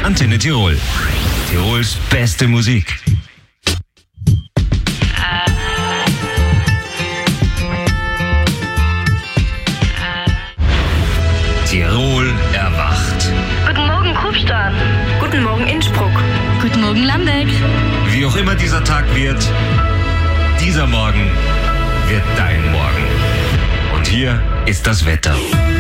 Antenne Tirol. Tirols beste Musik. Tirol erwacht. Guten Morgen, Kufstein. Guten Morgen, Innsbruck. Guten Morgen, Landeck. Wie auch immer dieser Tag wird, dieser Morgen wird dein Morgen. Und hier ist das Wetter.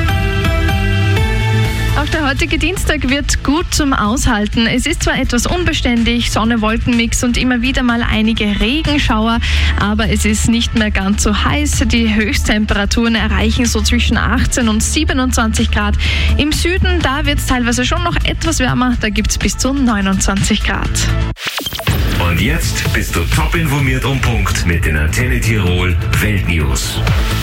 Auch der heutige Dienstag wird gut zum Aushalten. Es ist zwar etwas unbeständig, Sonne-Wolken-Mix und immer wieder mal einige Regenschauer, aber es ist nicht mehr ganz so heiß. Die Höchsttemperaturen erreichen so zwischen 18 und 27 Grad. Im Süden, da wird es teilweise schon noch etwas wärmer, da gibt es bis zu 29 Grad. Und jetzt bist du top informiert und Punkt mit den Antenne Tirol Weltnews.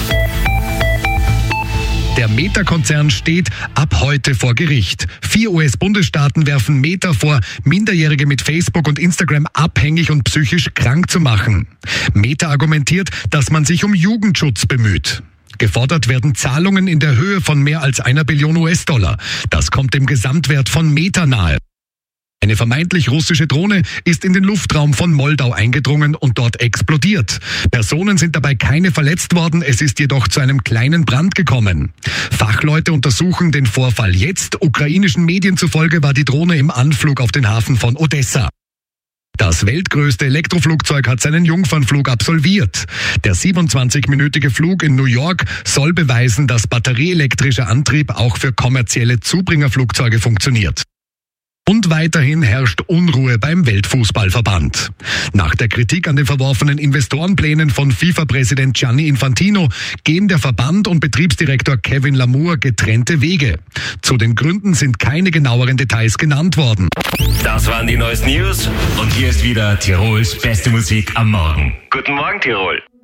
Der Meta-Konzern steht ab heute vor Gericht. 4 US-Bundesstaaten werfen Meta vor, Minderjährige mit Facebook und Instagram abhängig und psychisch krank zu machen. Meta argumentiert, dass man sich um Jugendschutz bemüht. Gefordert werden Zahlungen in der Höhe von mehr als 1 Billion US-Dollar. Das kommt dem Gesamtwert von Meta nahe. Eine vermeintlich russische Drohne ist in den Luftraum von Moldau eingedrungen und dort explodiert. Personen sind dabei keine verletzt worden, es ist jedoch zu einem kleinen Brand gekommen. Fachleute untersuchen den Vorfall jetzt. Ukrainischen Medien zufolge war die Drohne im Anflug auf den Hafen von Odessa. Das weltgrößte Elektroflugzeug hat seinen Jungfernflug absolviert. Der 27-minütige Flug in New York soll beweisen, dass batterieelektrischer Antrieb auch für kommerzielle Zubringerflugzeuge funktioniert. Und weiterhin herrscht Unruhe beim Weltfußballverband. Nach der Kritik an den verworfenen Investorenplänen von FIFA-Präsident Gianni Infantino gehen der Verband und Betriebsdirektor Kevin Lamour getrennte Wege. Zu den Gründen sind keine genaueren Details genannt worden. Das waren die neuesten News und hier ist wieder Tirols beste Musik am Morgen. Guten Morgen, Tirol.